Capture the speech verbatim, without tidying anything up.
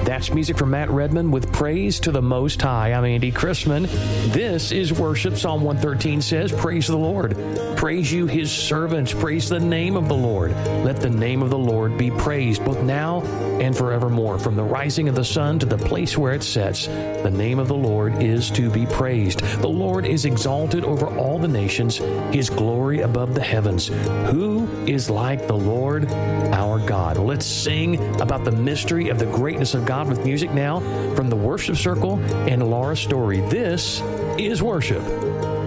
That's music from Matt Redman with Praise to the Most High. I'm Andy Chrisman. This is worship. Psalm one thirteen says, praise the Lord. Praise you, his servants. Praise the name of the Lord. Let the name of the Lord be praised, both now and forevermore. From the rising of the sun to the place where it sets, the name of the Lord is to be praised. The Lord is exalted over all the nations, his glory above the heavens. Who is like the Lord our God? Well, let's sing about the mystery of the greatness of God with music now from the Worship Circle and Laura Story. This is worship.